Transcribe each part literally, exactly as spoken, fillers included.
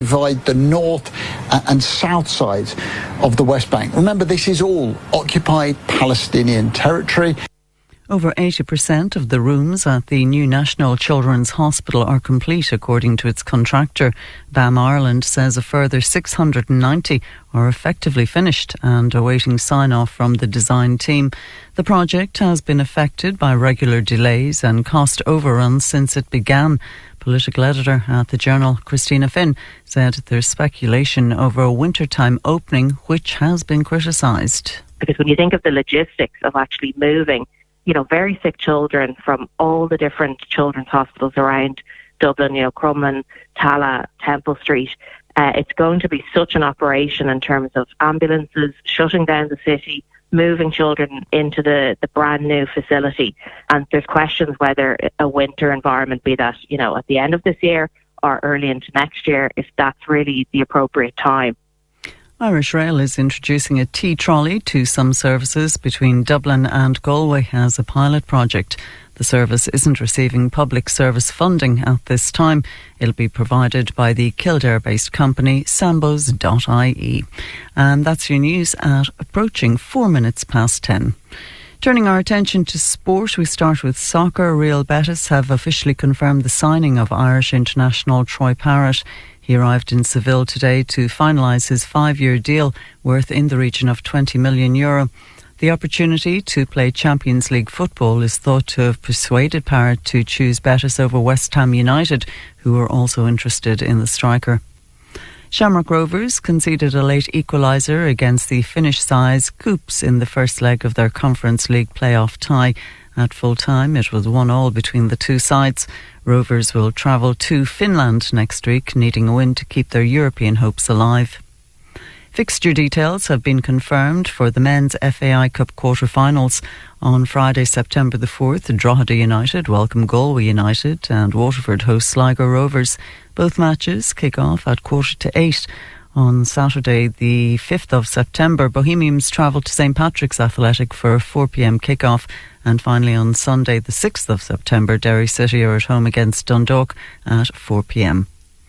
divide the north and south sides of the West Bank. Remember, this is all occupied Palestinian territory. Over eighty percent of the rooms at the new National Children's Hospital are complete, according to its contractor. B A M Ireland says a further six hundred ninety are effectively finished and awaiting sign-off from the design team. The project has been affected by regular delays and cost overruns since it began. Political editor at the Journal, Christina Finn, said there's speculation over a wintertime opening, which has been criticised. Because when you think of the logistics of actually moving, you know, very sick children from all the different children's hospitals around Dublin, you know, Crumlin, Tala, Temple Street, uh, it's going to be such an operation in terms of ambulances, shutting down the city, moving children into the, the brand new facility. And there's questions whether a winter environment, be that, you know, at the end of this year or early into next year, if that's really the appropriate time. Irish Rail is introducing a T-trolley to some services between Dublin and Galway as a pilot project. The service isn't receiving public service funding at this time. It'll be provided by the Kildare-based company Sambos dot I E. And that's your news at approaching four minutes past ten. Turning our attention to sport, we start with soccer. Real Betis have officially confirmed the signing of Irish international Troy Parrott. He arrived in Seville today to finalise his five-year deal worth in the region of twenty million euro. The opportunity to play Champions League football is thought to have persuaded Parrott to choose Betis over West Ham United, who are also interested in the striker. Shamrock Rovers conceded a late equaliser against the Finnish sides Coups in the first leg of their Conference League playoff tie. At full time, it was one all between the two sides. Rovers will travel to Finland next week, needing a win to keep their European hopes alive. Fixture details have been confirmed for the men's F A I Cup quarter-finals. On Friday, September the fourth, Drogheda United welcome Galway United and Waterford host Sligo Rovers. Both matches kick off at quarter to eight. On Saturday, the fifth of September, Bohemians travel to St Patrick's Athletic for a four p.m. kick-off. And finally on Sunday, the sixth of September, Derry City are at home against Dundalk at four p.m.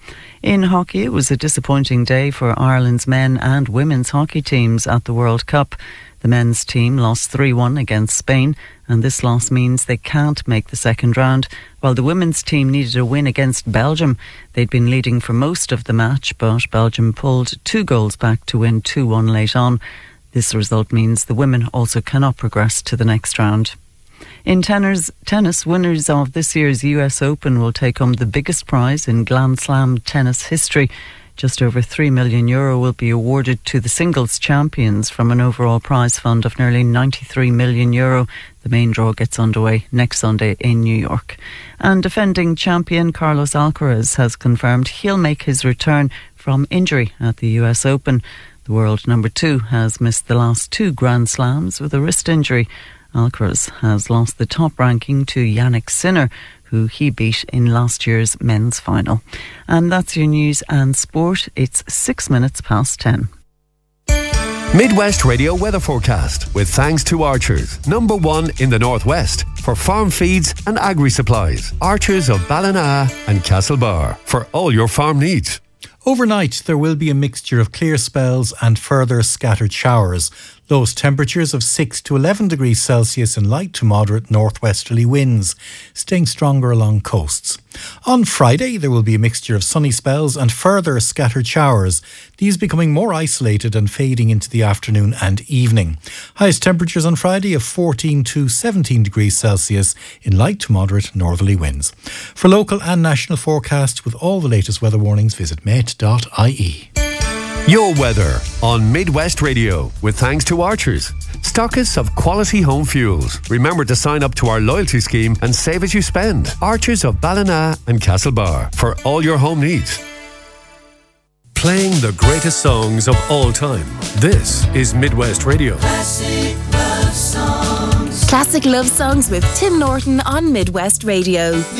In hockey, it was a disappointing day for Ireland's men and women's hockey teams at the World Cup. The men's team lost three one against Spain, and this loss means they can't make the second round, while the women's team needed a win against Belgium. They'd been leading for most of the match, but Belgium pulled two goals back to win two one late on. This result means the women also cannot progress to the next round. In tennis, tennis, winners of this year's U S Open will take home the biggest prize in Grand Slam tennis history. Just over three million euro will be awarded to the singles champions from an overall prize fund of nearly ninety-three million euro. The main draw gets underway next Sunday in New York. And defending champion Carlos Alcaraz has confirmed he'll make his return from injury at the U S Open. The world number two has missed the last two Grand Slams with a wrist injury. Alcaraz has lost the top ranking to Yannick Sinner, who he beat in last year's men's final. And that's your news and sport. It's six minutes past ten. Midwest Radio weather forecast with thanks to Archers, number one in the northwest for farm feeds and agri supplies. Archers of Ballina and Castlebar for all your farm needs. Overnight, there will be a mixture of clear spells and further scattered showers. Lowest temperatures of six to eleven degrees Celsius and light to moderate northwesterly winds, staying stronger along coasts. On Friday, there will be a mixture of sunny spells and further scattered showers, these becoming more isolated and fading into the afternoon and evening. Highest temperatures on Friday of fourteen to seventeen degrees Celsius in light to moderate northerly winds. For local and national forecasts with all the latest weather warnings, visit met dot I E. Your weather on Midwest Radio with thanks to Archers, stockists of quality home fuels. Remember to sign up to our loyalty scheme and save as you spend. Archers of Ballina and Castlebar for all your home needs. Playing the greatest songs of all time. This is Midwest Radio. Classic love songs. Classic love songs with Tim Norton on Midwest Radio.